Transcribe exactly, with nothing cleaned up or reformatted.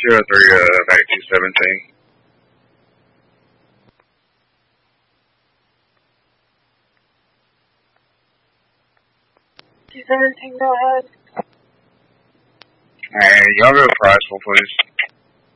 two oh three, uh, back to seventeen. two seventeen, go ahead. Alright, y'all go Priceville, please.